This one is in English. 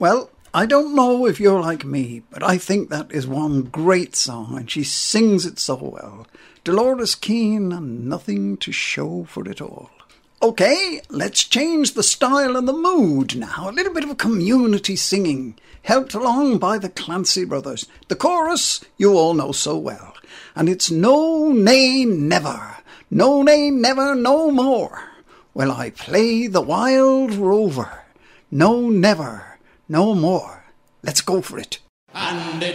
Well, I don't know if you're like me, but I think that is one great song, and she sings it so well. Dolores Keane, and nothing to show for it all. Okay, let's change the style and the mood now. A little bit of community singing, helped along by the Clancy Brothers. The chorus you all know so well, and it's no, nay, never. No, nay, never, no more. Will I play the wild rover? No, never, no more. Let's go for it. And